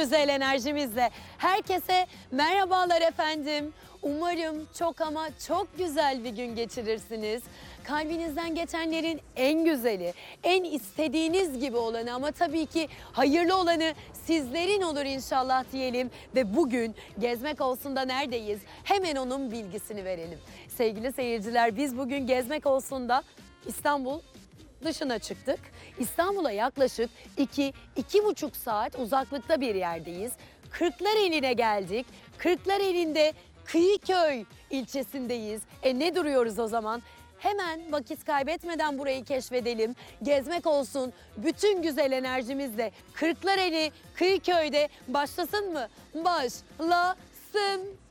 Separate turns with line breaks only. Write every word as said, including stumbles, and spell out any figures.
güzel enerjimizle. Herkese merhabalar efendim. Umarım çok ama çok güzel bir gün geçirirsiniz. Kalbinizden geçenlerin en güzeli, en istediğiniz gibi olanı ama tabii ki hayırlı olanı sizlerin olur inşallah diyelim. Ve bugün Gezmek Olsun'da neredeyiz? Hemen onun bilgisini verelim. Sevgili seyirciler, biz bugün Gezmek Olsun'da İstanbul dışına çıktık. İstanbul'a yaklaşık iki iki buçuk saat uzaklıkta bir yerdeyiz. Kırklareli'ne geldik. Kırklareli'nde Kıyıköy ilçesindeyiz. E ne duruyoruz o zaman? Hemen vakit kaybetmeden burayı keşfedelim. Gezmek olsun. Bütün güzel enerjimizle Kırklareli Kıyıköy'de başlasın mı? Başlasın.